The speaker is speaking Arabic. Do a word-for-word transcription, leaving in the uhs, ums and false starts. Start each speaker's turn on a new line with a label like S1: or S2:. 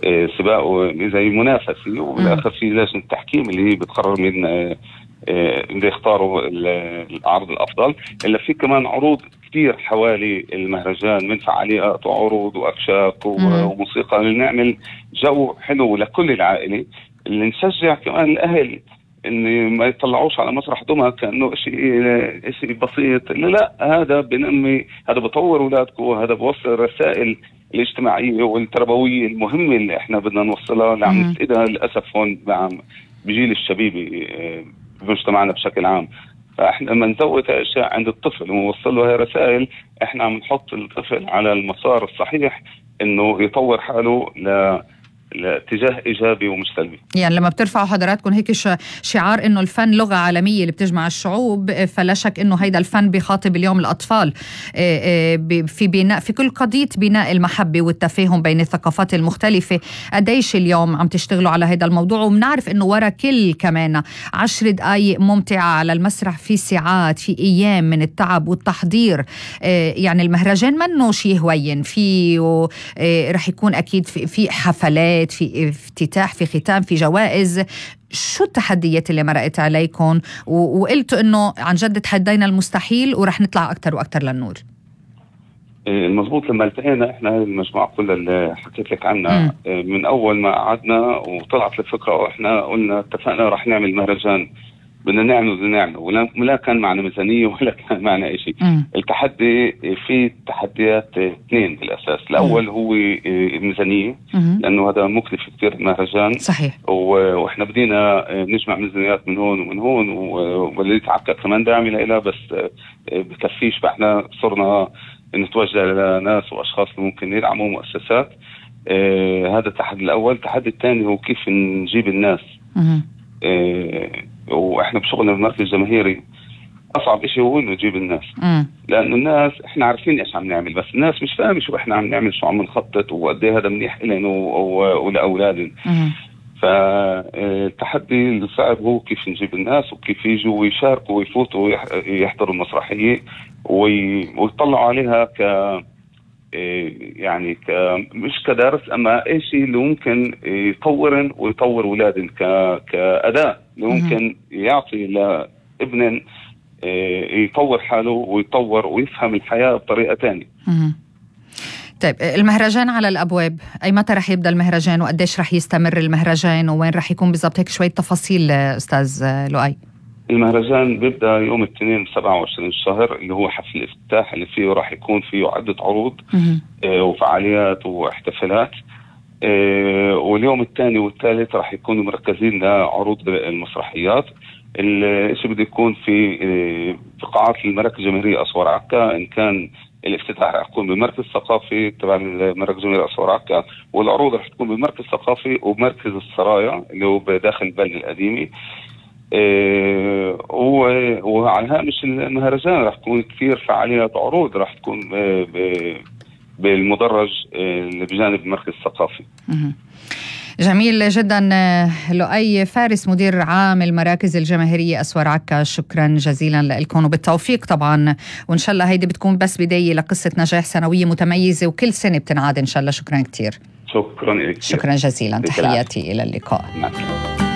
S1: سباق زي منافسي، وبالاخر في لجنه التحكيم اللي هي بتقرر من اللي يختاروا العرض الافضل. الا في كمان عروض كثير حوالي المهرجان من فعاليات وعروض وأكشاك وموسيقى، لنعمل جو حلو لكل العائلة. اللي نشجع كمان الأهل إن ما يطلعوش على مسرح دمى كأنه شيء شيء بسيط، لا هذا بنمي، هذا بطور أولادكم، هذا بوصل الرسائل الاجتماعية والتربوية المهمة اللي إحنا بدنا نوصلها، اللي عم نفقدها للأسف هون بجيل الشبيبي بمجتمعنا بشكل عام. فاحنا لما نزود اشياء عند الطفل ونوصل له هاي رسائل، احنا عم نحط الطفل على المسار الصحيح انه يطور حاله ل لاتجاه ايجابي ومش سلبي.
S2: يعني لما بترفعوا حضراتكم هيك شعار انه الفن لغه عالميه اللي بتجمع الشعوب، فلا شك انه هيدا الفن بيخاطب اليوم الاطفال في بناء في كل قضيه بناء المحبه والتفاهم بين الثقافات المختلفه. قديش اليوم عم تشتغلوا على هيدا الموضوع؟ وبنعرف انه ورا كل كمان عشر دقائق ممتعه على المسرح في ساعات، في ايام من التعب والتحضير. يعني المهرجان منه شيء هوين، فيه رح يكون اكيد في, في حفلات، في افتتاح، في ختام، في جوائز. شو التحديات اللي مرقت عليكم وقلتوا انه عن جد تحدينا المستحيل ورح نطلع اكتر واكتر للنور؟
S1: المضبوط، لما التقينا احنا المجموعه كلها اللي حكيت لك عنها، من اول ما قعدنا وطلعت الفكره واحنا قلنا اتفقنا رح نعمل مهرجان، بدنا نعمل بدنا نعمل ولا لا كان معنا ميزانيه ولا كان معنا اي شيء. التحدي في تحديات اثنين بالاساس. الاول هو الميزانيه، لانه هذا مكلف كثير المهرجان.
S2: صحيح.
S1: واحنا بدينا نجمع ميزانيات من هون ومن هون، واللي تعكر كمان داعم الى بس بكفيش، فاحنا صرنا نتوجه لناس واشخاص اللي ممكن يدعموا مؤسسات. آه هذا التحدي الاول. التحدي الثاني هو كيف نجيب الناس. آه واحنا بشغلنا بالمركز الجماهيري اصعب شيء هو انه نجيب الناس، لانه الناس احنا عارفين ايش عم نعمل، بس الناس مش فاهمه شو احنا عم نعمل، شو عم نخطط، وقد ايه هذا منيح لنا ولاولادنا. فالتحدي الصعب هو كيف نجيب الناس وكيف يجوا ويشاركوا ويفوتوا ويحضروا المسرحيه ويطلعوا عليها ك يعني ك مش كدرس، اما اي شيء اللي ممكن يطورن ويطور اولادن ك كاداء اللي ممكن يعطي لابن يطور حاله ويطور ويفهم الحياه بطريقه ثانيه.
S2: طيب المهرجان على الابواب، اي متى رح يبدا المهرجان وقديش رح يستمر المهرجان وين رح يكون بالضبط؟ هيك شويه تفاصيل استاذ لؤي.
S1: المهرجان بيبدأ يوم الاثنين سبعة وعشرين الشهر، اللي هو حفل الافتتاح اللي فيه راح يكون فيه عدة عروض آه وفعاليات واحتفالات. آه واليوم الثاني والثالث راح يكونوا مركزين لعروض المسرحيات. الشيء بده يكون في آه في قاعات المراكز الجماهيرية أسوار عكا. إن كان الافتتاح راح يكون بمركز ثقافي تبع المراكز الجماهيرية أسوار عكا، والعروض راح تكون بمركز ثقافي وبمركز السرايا اللي هو بداخل البلدة القديمة. إيه وعلى هامش المهرجان راح تكون كثير فعاليات عروض راح تكون بالمدرج اللي بجانب المركز الثقافي.
S2: جميل جدا. لؤي فارس مدير عام المراكز الجماهيرية أسوار عكا، شكرا جزيلا لكم وبالتوفيق طبعا، وإن شاء الله هيدي بتكون بس بداية لقصة نجاح سنوية متميزة وكل سنة بتنعاد إن شاء الله. شكرا كتير.
S1: شكرا لك.
S2: شكرا جزيلا. تحياتي إلى اللقاء.